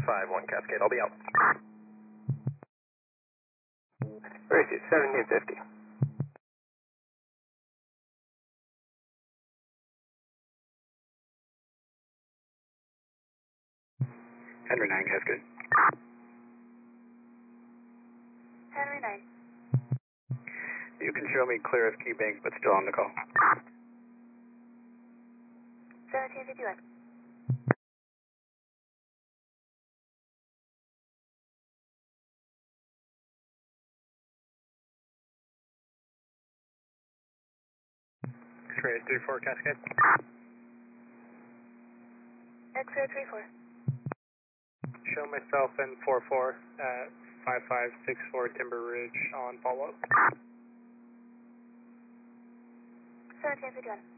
551 Cascade, I'll be out. Where is it? 1750. Henry 9, Cascade. Henry 9. You can show me clear of Key Bank, but still on the call. 1751. X-ray 34, Cascade. X-ray 34. Show myself in 44 at 5564 Timber Ridge on follow-up. 1751.